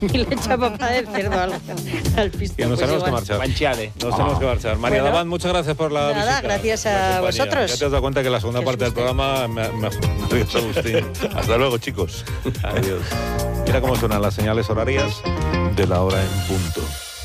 y le echa papá del cerdo al pisto. Que nos Pues tenemos que igual. marchar. Manchiale. Nos tenemos que marchar. María Bueno. Davant, muchas gracias por la Nada, visita. gracias la a compañía. vosotros. Ya te has dado cuenta que la segunda Qué parte del susto. programa me Adiós, Agustín. Hasta luego, chicos. Adiós. Mira cómo suenan las señales horarias de la hora en punto.